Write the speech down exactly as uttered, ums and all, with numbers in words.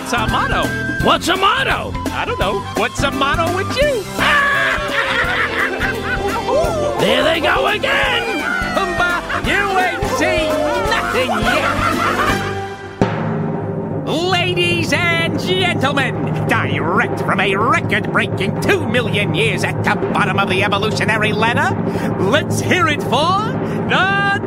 What's our motto? What's a motto? I don't know. What's a motto with you? There they go again! Pumbaa, you ain't seen nothing yet! Ladies and gentlemen, direct from a record-breaking two million years at the bottom of the evolutionary ladder, let's hear it for the